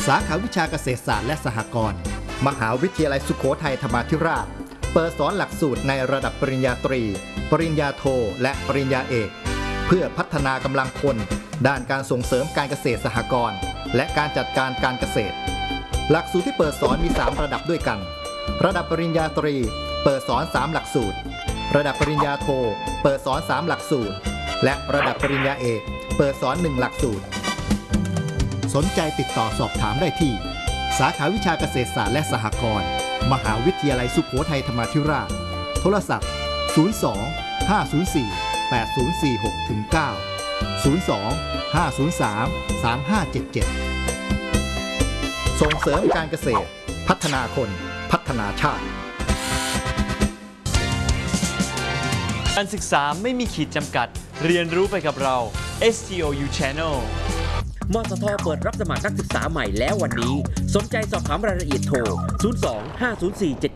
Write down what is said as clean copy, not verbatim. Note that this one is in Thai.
สาขาวิชาเกษตรศาสตร์และสหกรณ์มหาวิทยาลัยสุโขทัยธรรมาธิราชเปิดสอนหลักสูตรในระดับปริญญาตรีปริญญาโทและปริญญาเอกเพื่อพัฒนากำลังคนด้านการส่งเสริมการเกษตรสหกรณ์และการจัดการการเกษตรหลักสูตรที่เปิดสอนมี3ระดับด้วยกันระดับปริญญาตรีเปิดสอน3หลักสูตรระดับปริญญาโทเปิดสอน3หลักสูตรและระดับปริญญาเอกเปิดสอน1หลักสูตรสนใจติดต่อสอบถามได้ที่สาขาวิชาเกษตรศาสตร์และสหกรณ์มหาวิทยาลัยสุโขทัยธรรมาธิราชโทรศัพท์02 504 8046 9 02 503 3577ส่งเสริมการเกษตรพัฒนาคนพัฒนาชาติการศึกษาไม่มีขีดจำกัดเรียนรู้ไปกับเรา STOU Channel มสทเปิดรับสมัครนักศึกษาใหม่แล้ววันนี้สนใจสอบถามรายละเอียดโทร 02 504 7777